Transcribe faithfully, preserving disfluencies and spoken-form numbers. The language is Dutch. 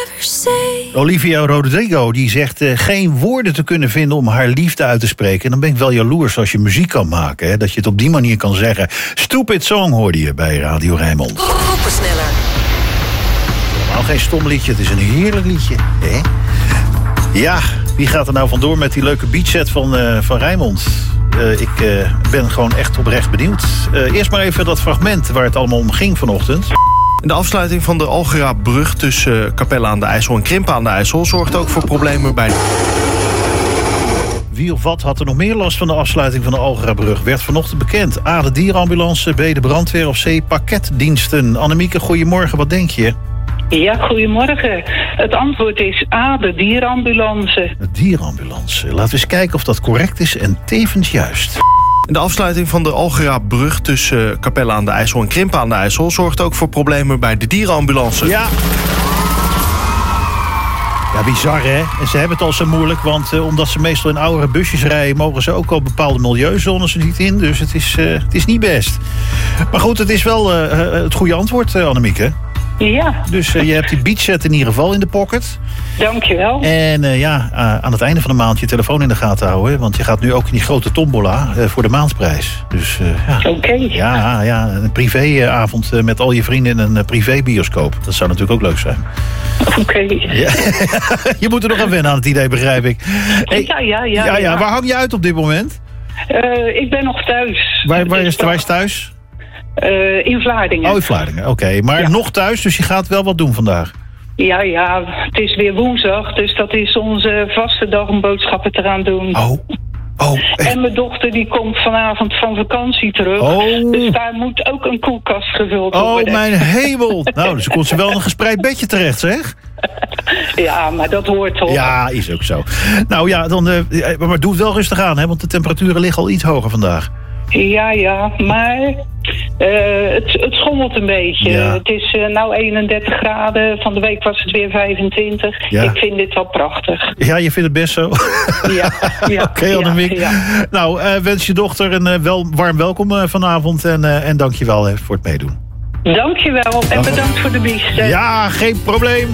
never say. Olivia Rodrigo die zegt uh, geen woorden te kunnen vinden om haar liefde uit te spreken. En dan ben ik wel jaloers als je muziek kan maken. Hè? Dat je het op die manier kan zeggen. Stupid Song hoorde je bij Radio Rijnmond. Opensneller. Helemaal geen stom liedje, het is een heerlijk liedje. Hè? Ja, wie gaat er nou vandoor met die leuke beatset van, uh, van Rijnmond? Uh, ik uh, ben gewoon echt oprecht benieuwd. Uh, eerst maar even dat fragment waar het allemaal om ging vanochtend. De afsluiting van de Algerabrug tussen Capelle aan de IJssel en Krimpen aan de IJssel zorgt ook voor problemen bij... Wie of wat had er nog meer last van de afsluiting van de Algerabrug? Werd vanochtend bekend. A, de dierenambulance, B, de brandweer of C, pakketdiensten. Annemieke, goedemorgen, wat denk je? Ja, goedemorgen. Het antwoord is A, de dierenambulance. De dierenambulance. Laten we eens kijken of dat correct is en tevens juist. De afsluiting van de Algerabrug tussen Capelle aan de IJssel en Krimpen aan de IJssel zorgt ook voor problemen bij de dierenambulance. Ja. Ja, bizar hè. En ze hebben het al zo moeilijk, want uh, omdat ze meestal in oudere busjes rijden, mogen ze ook al bepaalde milieuzones er niet in. Dus het is, uh, het is niet best. Maar goed, het is wel uh, het goede antwoord, uh, Annemieke. Ja. Dus uh, je hebt die beachset in ieder geval in de pocket. Dankjewel. En uh, ja, uh, aan het einde van de maand je telefoon in de gaten houden. Want je gaat nu ook in die grote tombola uh, voor de maandprijs. Dus uh, ja. Oké. Okay. Ja, ja, een privéavond uh, met al je vrienden in een uh, privébioscoop. Dat zou natuurlijk ook leuk zijn. Oké. Okay. Ja. Je moet er nog aan wennen aan het idee, begrijp ik. Hey, ja, ja, ja, ja, ja. ja. Waar hang je uit op dit moment? Uh, ik ben nog thuis. Waar, waar, is, waar is thuis? Uh, in Vlaardingen. Oh, in Vlaardingen, oké. Okay. Maar ja. nog thuis, dus je gaat wel wat doen vandaag? Ja, ja, het is weer woensdag, dus dat is onze vaste dag om boodschappen te gaan doen. Oh, oh. Echt? En mijn dochter die komt vanavond van vakantie terug. Oh. Dus daar moet ook een koelkast gevuld oh, worden. Oh, mijn hemel. Nou, dus komt ze wel in een gespreid bedje terecht, zeg. Ja, maar dat hoort toch. Ja, is ook zo. Nou ja, dan, uh, maar doe het wel rustig aan, hè, want de temperaturen liggen al iets hoger vandaag. Ja, ja, maar uh, het, het schommelt een beetje. Ja. Het is uh, nou eenendertig graden, van de week was het weer vijfentwintig. Ja. Ik vind dit wel prachtig. Ja, je vindt het best zo? Ja, ja. Oké, okay, Annemiek. Ja, ja. Nou, uh, wens je dochter een uh, wel, warm welkom uh, vanavond en, uh, en dank je wel uh, voor het meedoen. Dank je wel en bedankt voor de biest. Ja, geen probleem.